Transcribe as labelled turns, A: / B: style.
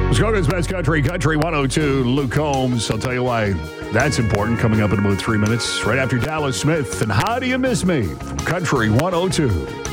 A: Muskoka's Best Country, Country 102, Luke Combs. I'll tell you why that's important coming up in about 3 minutes. Right after Dallas Smith and How Do You Miss Me from Country 102.